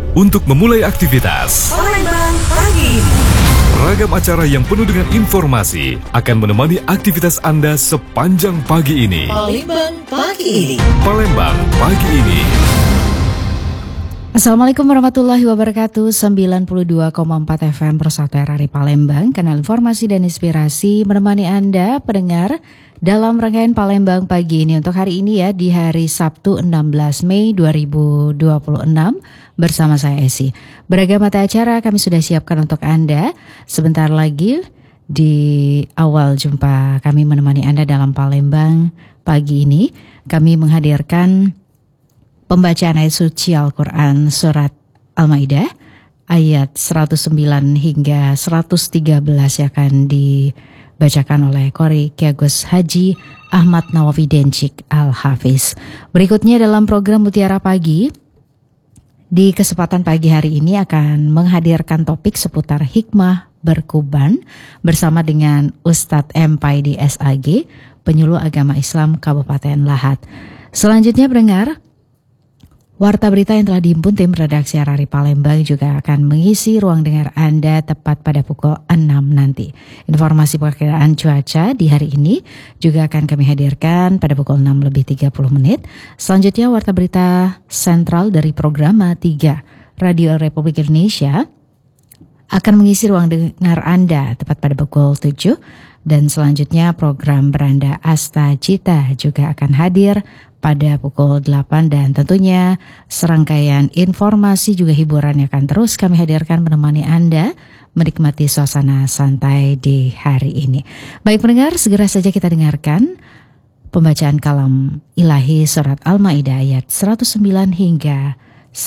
untuk memulai aktivitas. Palembang pagi. Ragam acara yang penuh dengan informasi akan menemani aktivitas Anda sepanjang pagi ini. Palembang pagi ini. Palembang pagi ini. Assalamualaikum warahmatullahi wabarakatuh. 92,4 FM Persatu RRI Palembang, kanal informasi dan inspirasi menemani Anda pendengar dalam rangkaian Palembang pagi ini untuk hari ini ya, di hari Sabtu 16 Mei 2026 bersama saya Esi. Beragam mata acara kami sudah siapkan untuk Anda. Sebentar lagi di awal jumpa kami menemani Anda dalam Palembang pagi ini, kami menghadirkan pembacaan ayat suci Al-Quran Surat Al-Ma'idah ayat 109 hingga 113 yang akan dibacakan oleh Qori Ki Agus Haji Ahmad Nawawi Dencik Al-Hafiz. Berikutnya dalam program Mutiara Pagi, di kesempatan pagi hari ini akan menghadirkan topik seputar hikmah berkuban bersama dengan Ustadz M. Paidi SAG, penyuluh agama Islam Kabupaten Lahat. Selanjutnya pendengar, warta berita yang telah dihimpun tim redaksi RRI Palembang juga akan mengisi ruang dengar Anda tepat pada pukul 6 nanti. Informasi perkiraan cuaca di hari ini juga akan kami hadirkan pada pukul 6:30. Selanjutnya warta berita sentral dari program 3 Radio Republik Indonesia akan mengisi ruang dengar Anda tepat pada pukul 7. Dan selanjutnya program Beranda Asta Cita juga akan hadir pada pukul 8 dan tentunya serangkaian informasi juga hiburan yang akan terus kami hadirkan menemani Anda menikmati suasana santai di hari ini. Baik pendengar, segera saja kita dengarkan pembacaan kalam ilahi surat Al-Ma'idah ayat 109 hingga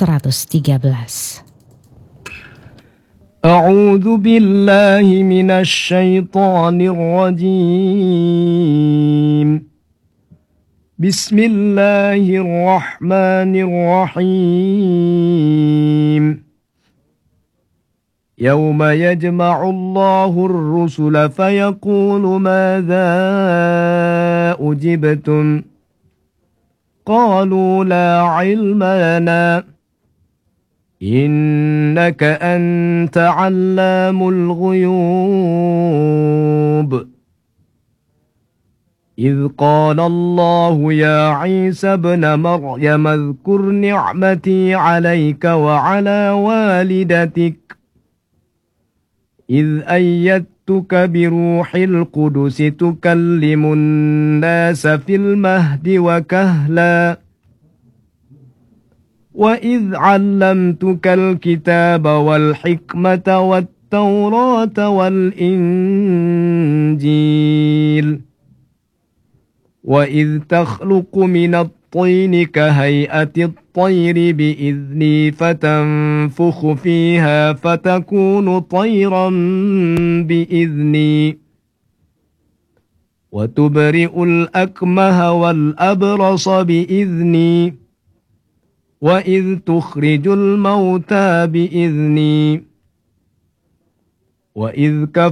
113. أعوذ بالله من الشيطان الرجيم بسم الله الرحمن الرحيم يوم يجمع الله الرسل فيقول ماذا أجبتم قالوا لا علم لنا إنك أنت علام الغيوب إذ قال الله يا عيسى ابن مريم اذكر نعمتي عليك وعلى والدتك إذ أيدتك بروح القدس تكلم الناس في المهد وكهلا وإذ علمتك الكتاب والحكمة والتوراة والإنجيل وإذ تخلق من الطين كهيئة الطير بإذني فتنفخ فيها فتكون طيرا بإذني وتبرئ الأكمه والأبرص بإذني وإذ تخرج الموتى بإذني وإذ